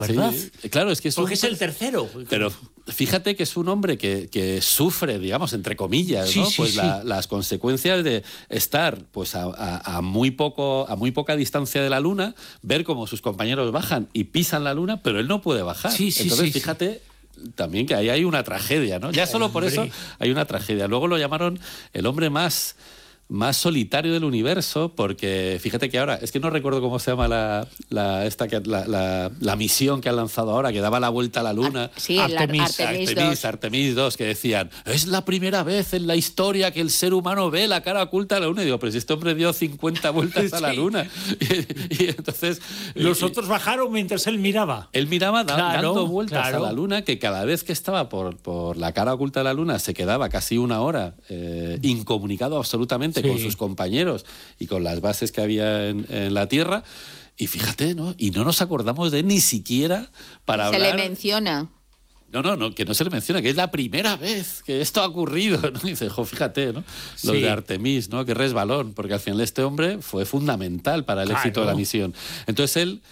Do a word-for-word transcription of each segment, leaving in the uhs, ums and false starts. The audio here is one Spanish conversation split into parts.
¿verdad? Sí, claro, es que es Porque un... es el tercero. Pero fíjate que es un hombre que, que sufre, digamos, entre comillas, sí, ¿no? Sí, pues sí. La, las consecuencias de estar pues a, a, a muy poco, a muy poca distancia de la Luna, ver cómo sus compañeros bajan y pisan la Luna, pero él no puede bajar. Sí, sí, Entonces, sí, fíjate... Sí. También que ahí hay una tragedia, ¿no? Ya solo por eso hay una tragedia. Luego lo llamaron el hombre más, más solitario del universo, porque fíjate que ahora, es que no recuerdo cómo se llama la, la, esta, la, la, la misión que han lanzado ahora, que daba la vuelta a la Luna. Ar sí, Artemis. El Ar Artemis, Artemis, Artemis dos, que decían, es la primera vez en la historia que el ser humano ve la cara oculta de la Luna. Y digo, pero si este hombre dio cincuenta vueltas sí. a la Luna. Y, y entonces... Los y, otros bajaron mientras él miraba. Él miraba da, claro, dando vueltas claro. a la Luna, que cada vez que estaba por, por la cara oculta de la Luna se quedaba casi una hora eh, incomunicado absolutamente sí. con sus compañeros y con las bases que había en, en la Tierra. Y fíjate, ¿no? Y no nos acordamos de él ni siquiera para se hablar... Se le menciona. No, no, no, que no se le menciona, que es la primera vez que esto ha ocurrido, ¿no? Y dice, jo, fíjate, ¿no? Sí. Lo de Artemis, ¿no? Qué resbalón, porque al final este hombre fue fundamental para el claro. éxito de la misión. Entonces él,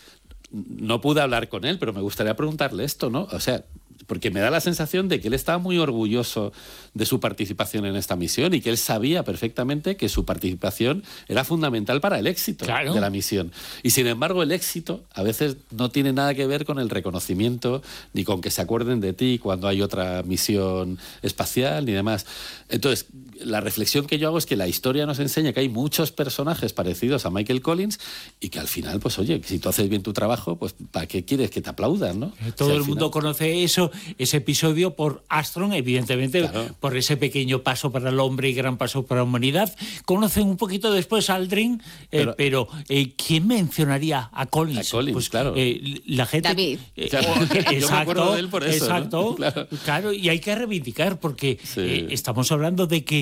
no pude hablar con él, pero me gustaría preguntarle esto, ¿no? O sea, porque me da la sensación de que él estaba muy orgulloso de su participación en esta misión y que él sabía perfectamente que su participación era fundamental para el éxito claro. de la misión. Y sin embargo, el éxito a veces no tiene nada que ver con el reconocimiento ni con que se acuerden de ti cuando hay otra misión espacial ni demás. Entonces, la reflexión que yo hago es que la historia nos enseña que hay muchos personajes parecidos a Michael Collins y que al final, pues oye, si tú haces bien tu trabajo, pues ¿para qué quieres que te aplaudan, no? Todo si el mundo final... conoce eso, ese episodio por Armstrong, evidentemente, claro. por ese pequeño paso para el hombre y gran paso para la humanidad. Conocen un poquito después a Aldrin, eh, pero, pero eh, ¿quién mencionaría a Collins? A Collins, pues, claro. Eh, la gente... David. Eh, claro. exacto, Yo me acuerdo de él por eso, exacto, ¿no? claro. claro, y hay que reivindicar porque sí. eh, estamos hablando de que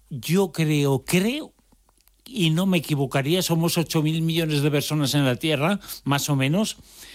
yo creo, creo, y no me equivocaría, somos ocho mil millones de personas en la Tierra, más o menos.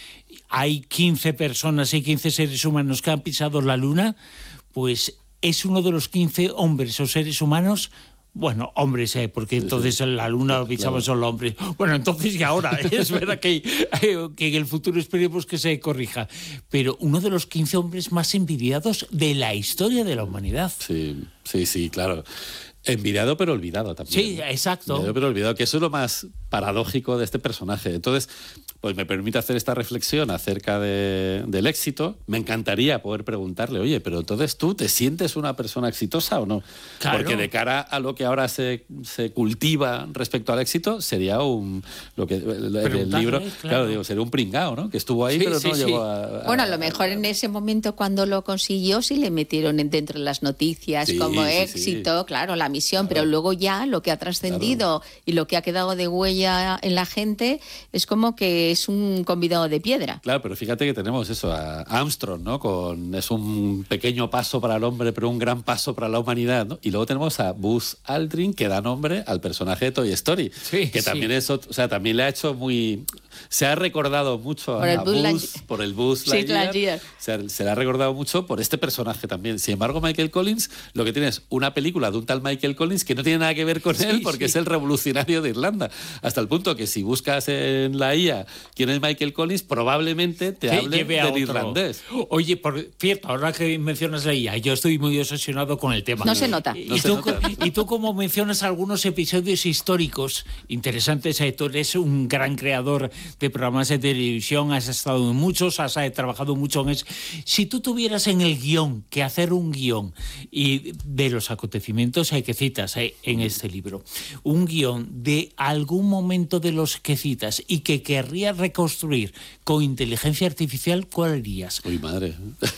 Hay quince personas y quince seres humanos que han pisado la Luna, pues es uno de los quince hombres o seres humanos. Bueno, hombres, eh, porque entonces en la Luna lo pisaban claro. solo hombres. Bueno, entonces y ahora, es verdad que, que en el futuro esperemos que se corrija. Pero uno de los quince hombres más envidiados de la historia de la humanidad. Sí, sí, sí, claro. Envidiado pero olvidado también. Sí, exacto. Envidiado pero olvidado, que eso es lo más paradójico de este personaje. Entonces, pues me permite hacer esta reflexión acerca de, del éxito. Me encantaría poder preguntarle, oye, pero entonces tú te sientes una persona exitosa o no? Claro. Porque de cara a lo que ahora se, se cultiva respecto al éxito, sería un lo que el, el libro, claro. claro, digo, sería un pringao, ¿no? Que estuvo ahí, sí, pero sí, no sí. llegó a, a... Bueno, a lo mejor en ese momento cuando lo consiguió sí le metieron dentro de las noticias sí, como sí, éxito, sí. claro, la misión, claro. pero luego ya lo que ha trascendido claro. y lo que ha quedado de huella en la gente es como que es un convidado de piedra. Claro, pero fíjate que tenemos eso, a Armstrong, ¿no? Con, es un pequeño paso para el hombre, pero un gran paso para la humanidad, ¿no? Y luego tenemos a Buzz Aldrin, que da nombre al personaje de Toy Story, sí, que sí. también es, o sea, también le ha hecho muy... Se ha recordado mucho por a, el a Buzz, Buzz, por el Buzz Lightyear, sí, Lightyear. Se, ha, se le ha recordado mucho por este personaje también. Sin embargo, Michael Collins, lo que tiene es una película de un tal Michael Collins que no tiene nada que ver con sí, él, porque sí. es el revolucionario de Irlanda. Hasta el punto que si buscas en la I A quién es Michael Collins, probablemente te sí, hable del otro. irlandés. Oye, por cierto, ahora que mencionas la I A, yo estoy muy obsesionado con el tema. No se nota. Y, no y, se tú, nota. y tú como mencionas algunos episodios históricos interesantes, tú eres un gran creador de programas de televisión, has estado en muchos, has trabajado mucho en eso. Si tú tuvieras en el guión que hacer un guión y de los acontecimientos que citas en este libro, un guión de algún momento de los que citas y que querrías reconstruir con inteligencia artificial, ¿cuál harías? Uy, madre.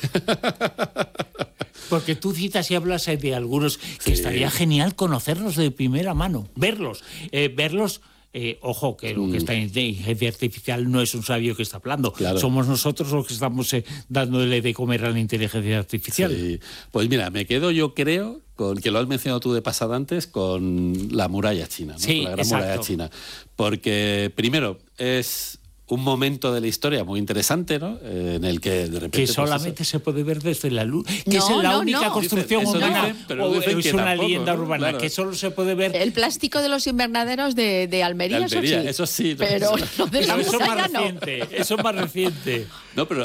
Porque tú citas y hablas de algunos que sí. estaría genial conocerlos de primera mano, verlos, eh, verlos... Eh, ojo, que lo que está en inteligencia artificial no es un sabio que está hablando. Claro. Somos nosotros los que estamos eh, dándole de comer a la inteligencia artificial. Sí. Pues mira, me quedo yo creo, con que lo has mencionado tú de pasada antes, con la muralla china, ¿no? Sí, con la gran exacto. muralla china. Porque, primero, es un momento de la historia muy interesante, ¿no? Eh, en el que de repente... Que solamente pues, se puede ver desde la luz. Que No, es la no, única no. construcción Dicen, eso humana. dicen, pero o dicen es que una tampoco, leyenda ¿no? urbana, Claro. que solo se puede ver... El plástico de los invernaderos de, de Almería, de Almería, eso sí. eso sí. Pero lo de la Pero eso es muralla más no. reciente. Eso es más reciente. No, pero